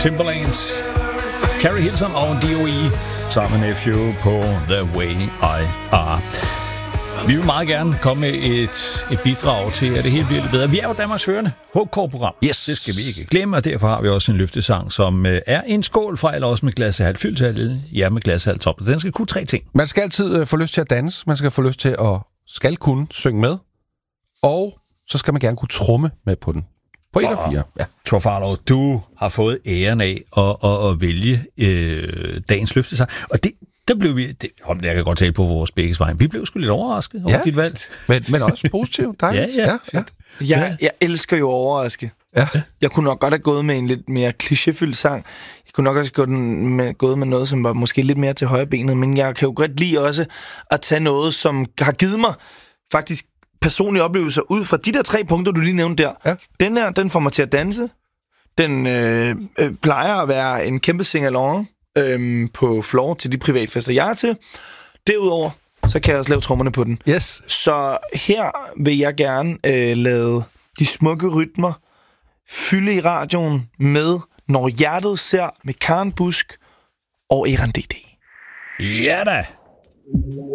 Timbaland, Carrie Hilton og DOE sammen med Nephew på The Way I Are. Vi vil meget gerne komme med et bidrag til, at det hele bliver lidt bedre. Vi er jo Danmarks førende HK-program. Yes. Det skal vi ikke glemme, og derfor har vi også en løftesang, som er en skål fra, eller også med glashalvt fyldt til, ja, med glashalvt top. Den skal kunne 3 ting. Man skal altid få lyst til at danse, man skal få lyst til at kunne synge med, og så skal man gerne kunne tromme med på den. På 1 og 4. Ja. Thor Farlov, du har fået æren af at vælge dagens løftesang, og der blev vi, jeg kan godt tale på vores begges vej, vi blev sgu lidt overrasket over dit valg. Men også positivt. Dejligt. Ja, fedt. Jeg elsker jo at overraske. Ja. Jeg kunne nok godt have gået med en lidt mere klichéfyldt sang. Jeg kunne nok også have gået med noget, som var måske lidt mere til højre benet, men jeg kan jo godt lide også at tage noget, som har givet mig faktisk personlige oplevelser ud fra de der 3 punkter, du lige nævnte der. Ja. Den her, den får mig til at danse. Den plejer at være en kæmpe sing-along på floor til de privatfester, jeg er til. Derudover, så kan jeg også lave trommerne på den. Yes. Så her vil jeg gerne lade de smukke rytmer fylde i radioen med Når hjertet ser med Karen Busk og Eran DD. Ja da!